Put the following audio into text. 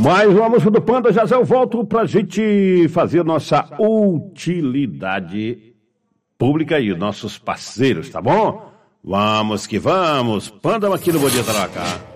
Mais uma música do Panda, já eu volto pra gente fazer nossa utilidade pública e os nossos parceiros, tá bom? Vamos que vamos, Panda aqui no Bom Dia Tarouca.